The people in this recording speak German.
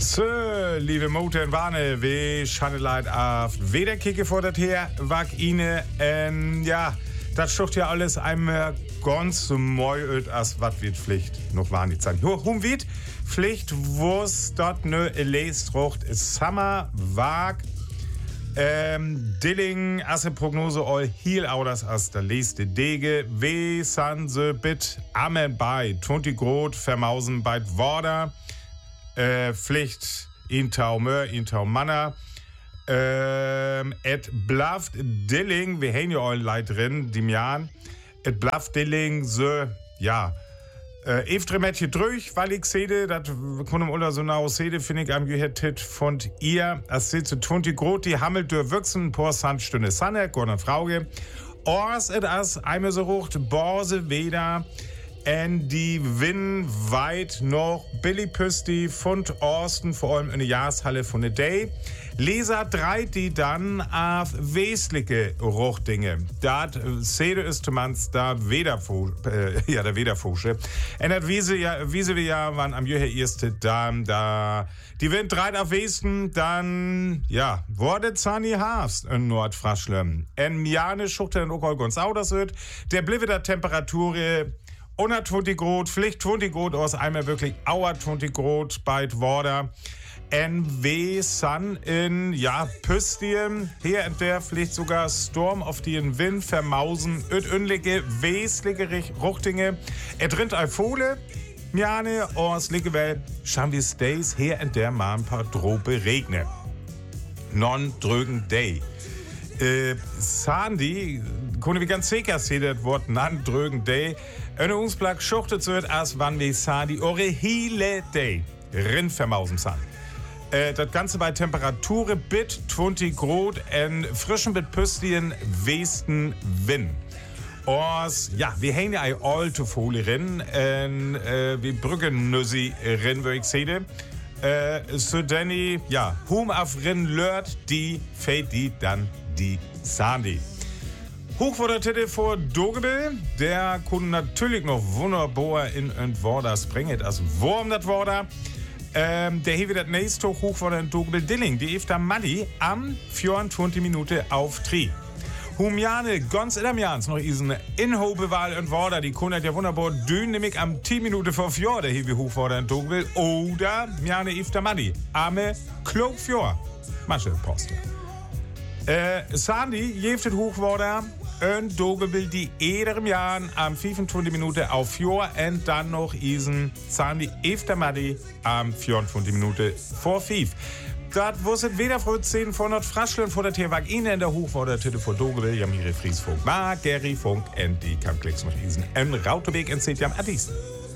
So, liebe Mutter und Warne, wie Schandeleit auf Wederkicke vor der Tür, wag Ine, ja, das schucht ja alles einmal ganz moi as wat wird Pflicht noch war nicht sein. Nur wird Pflicht, wo's dort ne lest rocht, Summer, wag, Dilling, asse Prognose all heel auders as der leste Dege, we san se bit amen bei, 20 Grot, vermausen bei Worder, Pflicht, Intau Mör, Intau Manner, et blaft Dilling, wir haben ja all Leid drin, die Jahren, et blaft Dilling, so, ja, Eftre Mädchen durch, weil ich sehe, das kann oder so nah sehe, finde ich am gehört von ihr, als sie zu 20 Grot, die hammelt durch Wüchsen, por Sandstünde Sanne, Gordon Frauge, Ors et as, einmal so rucht, Borse weder, en die Win weit noch Billy Püsti von Orsten, vor allem in der Jahreshalle von der Day. Leser 3, die dann auf wesentliche Ruchdinge. Dat Sede ist mans da der Wederfusche. En dat wiese wir ja, wann am Jöher erste da die Wind 3 auf Westen, dann, ja, wurde Zani Hafst in Nordfraschlem. En Jane schuchte dann auch ganz Auders wird. Der bliebe der Temperatur 120 Grad, Pflicht 20 Grad aus einmal wirklich Auer 20 Grad bei Worder. NW Sun in, ja, Püstien, hier in der Pflicht sogar Storm auf den Wind, vermausen, ödünlige, wesentliche Ruchtinge. Drinnt Eifole, Mjane, aus Liggewell, Schamvis Days, hier in der mal ein paar Drobe regne. Non-drögen Day. Sandy, können wir ganz sicher sehen, das Wort non-drögen Day. Eine Umsplag schuchtet wird, als wann wir Sandy, ore hele Day, Rind vermausen san. Das Ganze bei Temperatur bit 20 Grad en frischen bit Püstien Westen Wind. Ors, ja, wir haben ja eine alte Folie rin, wir brücken Nüssi rin, würde ich sagen. So Danny, ja, hum auf rin lört, die fällt die dann die Sandy. Hoch vor der Titel vor Dogebel, der kann natürlich noch wunderbar in und Worders bringen, als Wurm das Worder. Der hier wieder das nächste hoch vor der Dogebel Dilling, die Efter Manni am 24 Minuten auf 3. Humjane, ganz in dem Jans noch diesen Inhobewahl und Worder, die kann ja wunderbar dünn, nämlich am 10 Minuten vor 4, der hier hoch vor der Dogebel, oder Mjane Efter Manni, am Klog 4. Masche Poste. Sandy, jeftet Hochworder, und Dogebel die ederem Jahren am 25 Minuten auf 4 und dann noch isen Sandy Efter Manni am 24 Minuten vor 5. Das wusstet weder vor 10 von Nordfraschlen vor der Tierwag in der Hochworder Titel vor Dogebel, Jamire Friesfunk, Mark, Gary Funk und die Kampklicks noch isen. Und Rautebeek und Zetiam Addis.